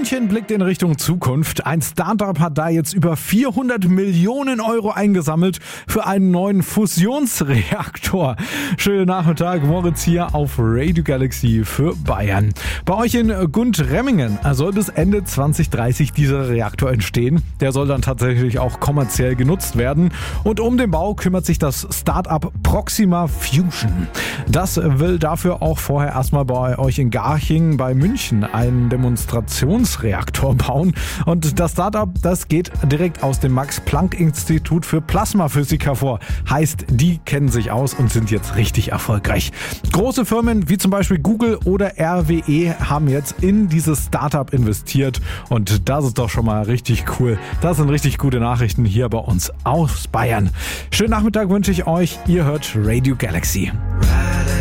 München blickt in Richtung Zukunft. Ein Startup hat da jetzt über 400 Millionen Euro eingesammelt für einen neuen Fusionsreaktor. Schönen Nachmittag, Moritz hier auf Radio Galaxy für Bayern. Bei euch in Gundremmingen soll bis Ende 2030 dieser Reaktor entstehen. Der soll dann tatsächlich auch kommerziell genutzt werden. Und um den Bau kümmert sich das Startup Proxima Fusion. Das will dafür auch vorher erstmal bei euch in Garching bei München einen Demonstrationsreaktor bauen. Und das Startup, das geht direkt aus dem Max-Planck-Institut für Plasmaphysik hervor. Heißt, die kennen sich aus und sind jetzt richtig erfolgreich. Große Firmen wie zum Beispiel Google oder RWE haben jetzt in dieses Startup investiert. Und das ist doch schon mal richtig cool. Das sind richtig gute Nachrichten hier bei uns aus Bayern. Schönen Nachmittag wünsche ich euch. Ihr hört Radio Galaxy.